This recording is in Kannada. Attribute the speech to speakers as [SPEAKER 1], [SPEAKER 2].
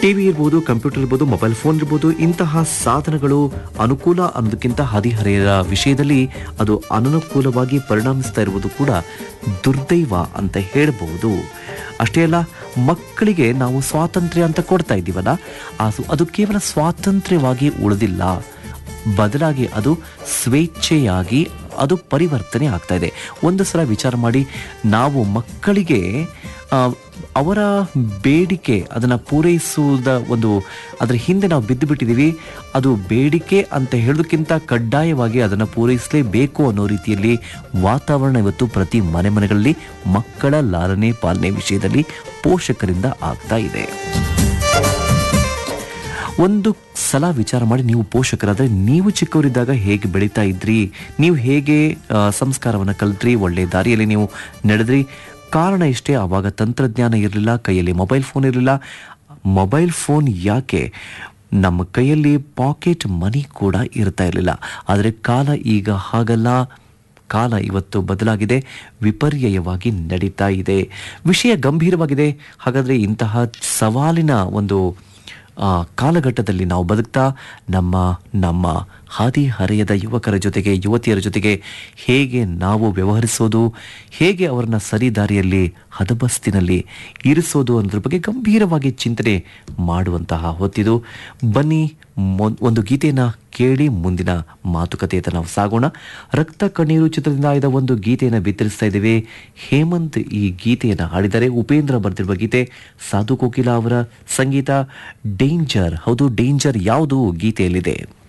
[SPEAKER 1] ಟಿವಿ ಇರ್ಬೋದು, ಕಂಪ್ಯೂಟರ್ ಇರ್ಬೋದು, ಮೊಬೈಲ್ ಫೋನ್ ಇರ್ಬೋದು, ಇಂತಹ ಸಾಧನಗಳು ಅನುಕೂಲ ಅನ್ನೋದಕ್ಕಿಂತ ಹದಿಹರೆಯರ ವಿಷಯದಲ್ಲಿ ಅದು ಅನನುಕೂಲವಾಗಿ ಪರಿಣಮಿಸ್ತಾ ಇರುವುದು ಕೂಡ ದುರ್ದೈವ ಅಂತ ಹೇಳಬಹುದು. ಅಷ್ಟೇ ಅಲ್ಲ, ಮಕ್ಕಳಿಗೆ ನಾವು ಸ್ವಾತಂತ್ರ್ಯ ಅಂತ ಕೊಡ್ತಾ ಇದ್ದೀವಲ್ಲ, ಅದು ಕೇವಲ ಸ್ವಾತಂತ್ರ್ಯವಾಗಿ ಉಳಿದಿಲ್ಲ, ಬದಲಾಗಿ ಅದು ಸ್ವೇಚ್ಛೆಯಾಗಿ ಅದು ಪರಿವರ್ತನೆ ಆಗ್ತಾ ಇದೆ. ಒಂದು ಸಲ ವಿಚಾರ ಮಾಡಿ, ನಾವು ಮಕ್ಕಳಿಗೆ ಅವರ ಬೇಡಿಕೆ ಅದನ್ನು ಪೂರೈಸುವುದ ಅದರ ಹಿಂದೆ ನಾವು ಬಿದ್ದು ಬಿಟ್ಟಿದ್ದೀವಿ. ಅದು ಬೇಡಿಕೆ ಅಂತ ಹೇಳೋದಕ್ಕಿಂತ ಕಡ್ಡಾಯವಾಗಿ ಅದನ್ನು ಪೂರೈಸಲೇಬೇಕು ಅನ್ನೋ ರೀತಿಯಲ್ಲಿ ವಾತಾವರಣ ಇವತ್ತು ಪ್ರತಿ ಮನೆಗಳಲ್ಲಿ ಮಕ್ಕಳ ಲಾಲನೆ ಪಾಲನೆ ವಿಷಯದಲ್ಲಿ ಪೋಷಕರಿಂದ ಆಗ್ತಾ ಇದೆ. ಒಂದು ಸಲ ವಿಚಾರ ಮಾಡಿ, ನೀವು ಪೋಷಕರಾದರೆ ನೀವು ಚಿಕ್ಕವರಿದ್ದಾಗ ಹೇಗೆ ಬೆಳೀತಾ ಇದ್ರಿ, ನೀವು ಹೇಗೆ ಸಂಸ್ಕಾರವನ್ನು ಕಲಿತ್ರಿ, ಒಳ್ಳೆಯ ದಾರಿಯಲ್ಲಿ ನೀವು ನಡೆದ್ರಿ. ಕಾರಣ ಇಷ್ಟೇ, ಆವಾಗ ತಂತ್ರಜ್ಞಾನ ಇರಲಿಲ್ಲ, ಕೈಯಲ್ಲಿ ಮೊಬೈಲ್ ಫೋನ್ ಇರಲಿಲ್ಲ. ಮೊಬೈಲ್ ಫೋನ್ ಯಾಕೆ, ನಮ್ಮ ಕೈಯಲ್ಲಿ ಪಾಕೆಟ್ ಮನಿ ಕೂಡ ಇರ್ತಾ ಇರಲಿಲ್ಲ. ಆದರೆ ಕಾಲ ಈಗ ಹಾಗಲ್ಲ. ಕಾಲ ಇವತ್ತು ಬದಲಾಗಿದೆ, ವಿಪರ್ಯಯವಾಗಿ ನಡೀತಾ ಇದೆ. ವಿಷಯ ಗಂಭೀರವಾಗಿದೆ. ಹಾಗಾದರೆ ಇಂತಹ ಸವಾಲಿನ ಒಂದು ಕಾಲಘಟ್ಟದಲ್ಲಿ ನಾವು ಬದುಕ್ತಾ ನಮ್ಮ ಹದಿಹರೆಯದ ಯುವಕರ ಜೊತೆಗೆ, ಯುವತಿಯರ ಜೊತೆಗೆ ಹೇಗೆ ನಾವು ವ್ಯವಹರಿಸೋದು, ಹೇಗೆ ಅವರನ್ನ ಸರಿ ದಾರಿಯಲ್ಲಿ ಹದಬಸ್ತಿನಲ್ಲಿ ಇರಿಸೋದು ಅನ್ನೋದ್ರ ಬಗ್ಗೆ ಗಂಭೀರವಾಗಿ ಚಿಂತನೆ ಮಾಡುವಂತಹ ಹೊತ್ತಿದು. ಬನ್ನಿ, ಒಂದು ಗೀತೆಯನ್ನು ಕೇಳಿ ಮುಂದಿನ ಮಾತುಕತೆಯತ್ತ ನಾವು ಸಾಗೋಣ. ರಕ್ತ ಕಣ್ಣೀರು ಚಿತ್ರದಿಂದ ಆಯ್ದ ಒಂದು ಗೀತೆಯನ್ನು ಬಿತ್ತರಿಸ್ತಾ ಇದ್ದೇವೆ. ಹೇಮಂತ್ ಈ ಗೀತೆಯನ್ನು ಹಾಡಿದರೆ, ಉಪೇಂದ್ರ ಬರೆದಿರುವ ಗೀತೆ, ಸಾಧು ಕೋಕಿಲಾ ಅವರ ಸಂಗೀತ. ಡೇಂಜರ್. ಹೌದು, ಡೇಂಜರ್ ಯಾವುದು ಗೀತೆಯಲ್ಲಿದೆ?